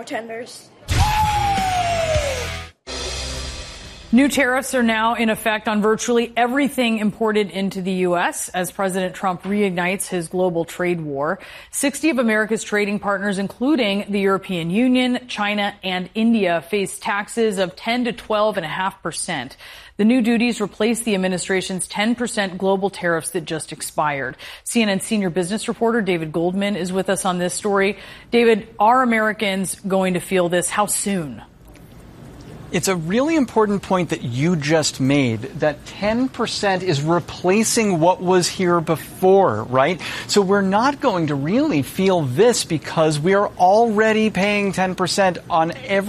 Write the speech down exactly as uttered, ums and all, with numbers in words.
tenders. New tariffs are now in effect on virtually everything imported into the U S as President Trump reignites his global trade war. sixty of America's trading partners, including the European Union, China, and India, face taxes of ten to twelve point five percent. The new duties replace the administration's ten percent global tariffs that just expired. C N N senior business reporter David Goldman is with us on this story. David, are Americans going to feel this? How soon? It's a really important point that you just made, that ten percent is replacing what was here before, right? So we're not going to really feel this because we are already paying ten percent on every